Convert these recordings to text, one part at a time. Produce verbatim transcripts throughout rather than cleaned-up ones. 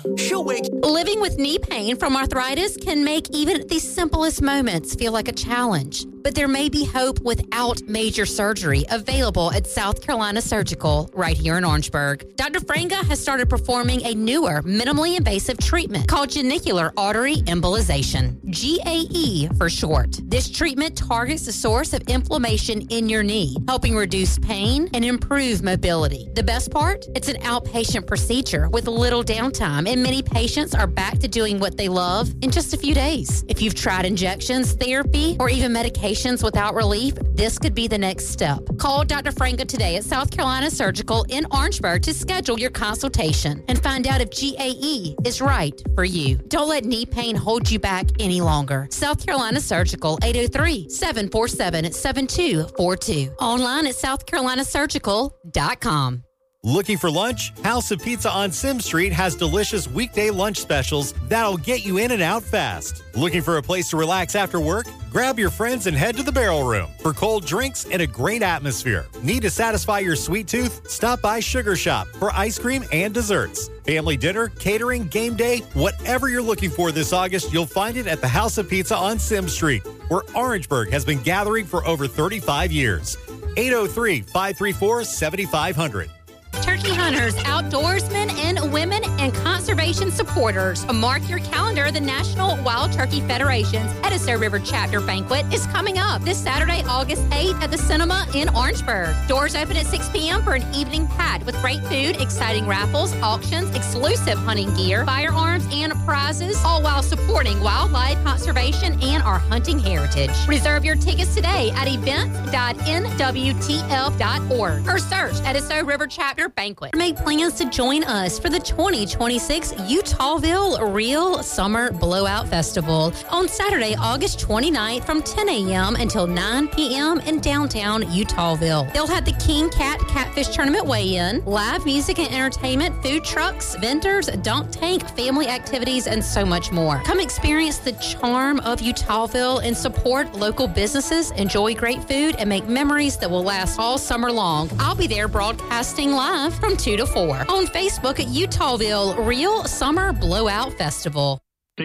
She'll wake... Living with knee pain from arthritis can make even the simplest moments feel like a challenge. But there may be hope without major surgery available at South Carolina Surgical right here in Orangeburg. Doctor Franga has started performing a newer, minimally invasive treatment called genicular artery embolization, G A E for short. This treatment targets the source of inflammation in your knee, helping reduce pain and improve mobility. The best part? It's an outpatient procedure with little downtime, and many patients are back to doing what they love in just a few days. If you've tried injections, therapy, or even medication without relief, this could be the next step. Call Doctor Franga today at South Carolina Surgical in Orangeburg to schedule your consultation and find out if G A E is right for you. Don't let knee pain hold you back any longer. South Carolina Surgical, eight oh three, seven four seven, seven two four two. Online at south carolina surgical dot com. Looking for lunch? House of Pizza on Sim Street has delicious weekday lunch specials that'll get you in and out fast. Looking for a place to relax after work? Grab your friends and head to the Barrel Room for cold drinks and a great atmosphere. Need to satisfy your sweet tooth? Stop by Sugar Shop for ice cream and desserts. Family dinner, catering, game day, whatever you're looking for this August, you'll find it at the House of Pizza on Sim Street, where Orangeburg has been gathering for over thirty-five years. eight oh three, five three four, seven five zero zero. Turkey hunters, outdoorsmen, and women and conservation supporters. Mark your calendar. The National Wild Turkey Federation's Edisto River Chapter Banquet is coming up this Saturday, August eighth at the Cinema in Orangeburg. Doors open at six p.m. for an evening packed with great food, exciting raffles, auctions, exclusive hunting gear, firearms, and prizes, all while supporting wildlife conservation and our hunting heritage. Reserve your tickets today at events dot n w t f dot org or search Edisto River Chapter Banquet. Make plans to join us for the twenty twenty-six Utahville Real Summer Blowout Festival on Saturday, August twenty-ninth from ten a.m. until nine p.m. in downtown Utahville. They'll have the King Cat Catfish Tournament weigh-in, live music and entertainment, food trucks, vendors, dunk tank, family activities, and so much more. Come experience the charm of Utahville and support local businesses, enjoy great food, and make memories that will last all summer long. I'll be there broadcasting live from two to four on Facebook at Utahville Real Summer Blowout Festival.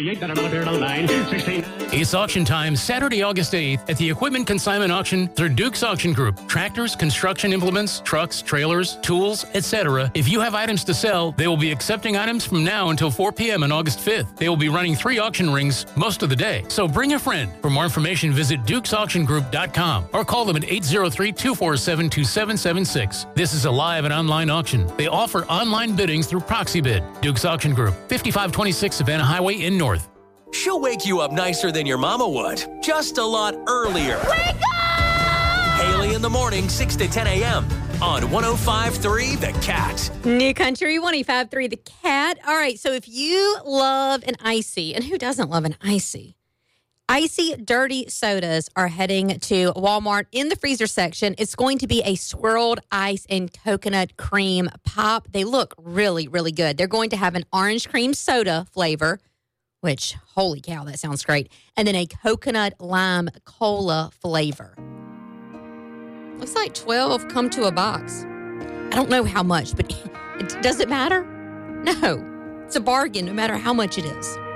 It's auction time Saturday, August eighth at the Equipment Consignment Auction through Duke's Auction Group. Tractors, construction implements, trucks, trailers, tools, et cetera. If you have items to sell, they will be accepting items from now until four p.m. on August fifth. They will be running three auction rings most of the day. So bring a friend. For more information, visit dukes auction group dot com or call them at eight oh three, two four seven, two seven seven six. This is a live and online auction. They offer online biddings through ProxyBid. Duke's Auction Group, fifty-five twenty-six Savannah Highway in North. She'll wake you up nicer than your mama would, just a lot earlier. Wake up! Haley in the morning, six to ten a.m. on one oh five point three The Cat. New Country, one oh five point three The Cat. All right, so if you love an icy, and who doesn't love an icy? Icy Dirty Sodas are heading to Walmart in the freezer section. It's going to be a swirled ice and coconut cream pop. They look really, really good. They're going to have an orange cream soda flavor, which, holy cow, that sounds great. And then a coconut lime cola flavor. Looks like twelve come to a box. I don't know how much, but it, does it matter? No. It's a bargain no matter how much it is.